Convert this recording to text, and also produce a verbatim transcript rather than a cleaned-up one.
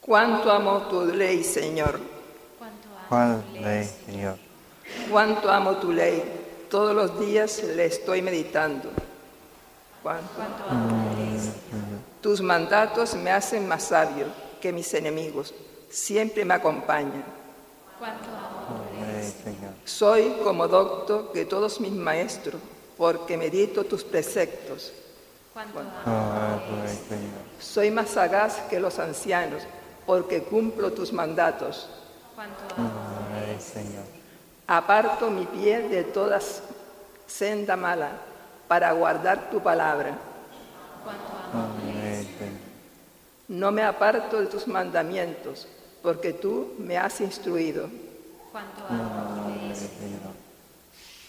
Cuánto amo tu ley, Señor. ¿Cuál ley, Señor? Cuánto amo tu ley. Todos los días le estoy meditando. Cuánto amo tu ley, Señor. Tus mandatos me hacen más sabio que mis enemigos. Siempre me acompañan. Cuánto amo tu ley, Señor. Soy como docto que todos mis maestros, porque medito tus preceptos. Cuánto amo tu ley, Señor. Soy más sagaz que los ancianos, porque cumplo tus mandatos. Cuánto amo tu ley, Señor. Aparto mi pie de toda senda mala, para guardar tu palabra. Cuánto amo tu ley, Señor. No me aparto de tus mandamientos, porque tú me has instruido. Cuánto amo tu ley, Señor.